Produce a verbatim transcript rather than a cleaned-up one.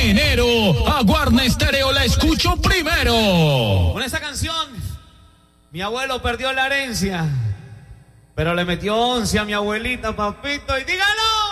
enero, a Guarne Estéreo la escucho primero. Con esta canción, mi abuelo perdió la herencia, pero le metió once a mi abuelita, papito, y dígalo.